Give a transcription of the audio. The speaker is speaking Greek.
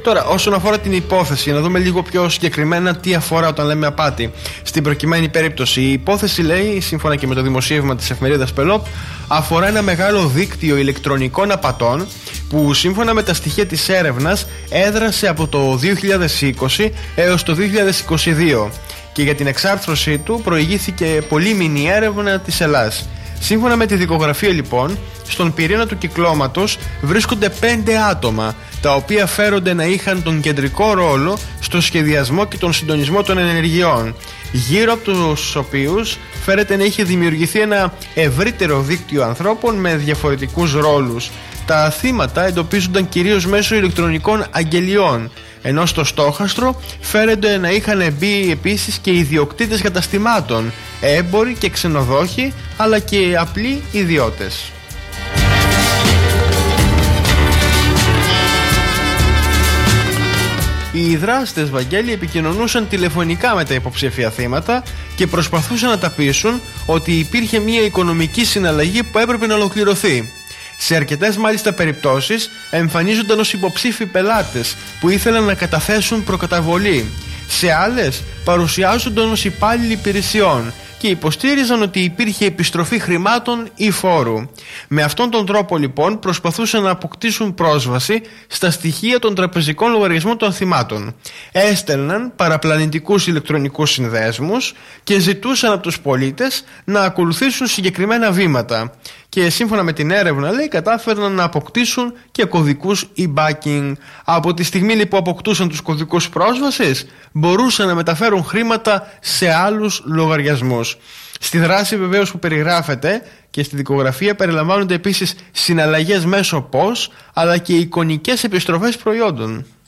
Τώρα, όσον αφορά την υπόθεση, να δούμε λίγο πιο συγκεκριμένα τι αφορά όταν λέμε απάτη. Στην προκειμένη περίπτωση, η υπόθεση λέει, σύμφωνα και με το δημοσίευμα της εφημερίδας Πελόπ, αφορά ένα μεγάλο δίκτυο ηλεκτρονικών απατών που σύμφωνα με τα στοιχεία της έρευνας έδρασε από το 2020 έως το 2022 και για την εξάρθρωσή του προηγήθηκε πολύμηνη έρευνα της Ελλάς. Σύμφωνα με τη δικογραφία λοιπόν, στον πυρήνα του κυκλώματος βρίσκονται 5 άτομα, τα οποία φέρονται να είχαν τον κεντρικό ρόλο στο σχεδιασμό και τον συντονισμό των ενεργειών, γύρω από τους οποίους φέρεται να είχε δημιουργηθεί ένα ευρύτερο δίκτυο ανθρώπων με διαφορετικούς ρόλους. Τα θύματα εντοπίζονταν κυρίως μέσω ηλεκτρονικών αγγελιών, ενώ στο στόχαστρο φέρεται να είχαν μπει επίσης και ιδιοκτήτες καταστημάτων, έμποροι και ξενοδόχοι, αλλά και απλοί ιδιώτες. Οι δράστες, Βαγγέλη, επικοινωνούσαν τηλεφωνικά με τα υποψήφια θύματα και προσπαθούσαν να τα πείσουν ότι υπήρχε μια οικονομική συναλλαγή που έπρεπε να ολοκληρωθεί. Σε αρκετές μάλιστα περιπτώσεις εμφανίζονταν ως υποψήφοι πελάτες που ήθελαν να καταθέσουν προκαταβολή. Σε άλλες παρουσιάζονταν ως υπάλληλοι υπηρεσιών και υποστήριζαν ότι υπήρχε επιστροφή χρημάτων ή φόρου. Με αυτόν τον τρόπο λοιπόν προσπαθούσαν να αποκτήσουν πρόσβαση στα στοιχεία των τραπεζικών λογαριασμών των θυμάτων. Έστελναν παραπλανητικούς ηλεκτρονικούς συνδέσμους και ζητούσαν από τους πολίτες να ακολουθήσουν συγκεκριμένα βήματα. Και σύμφωνα με την έρευνα, λέει, κατάφεραν να αποκτήσουν και κωδικούς e-banking. Από τη στιγμή λοιπόν που αποκτούσαν τους κωδικούς πρόσβασης, μπορούσαν να μεταφέρουν χρήματα σε άλλους λογαριασμούς. Στη δράση βεβαίως που περιγράφεται και στη δικογραφία περιλαμβάνονται επίσης συναλλαγές μέσω POS, αλλά και εικονικές επιστροφές προϊόντων.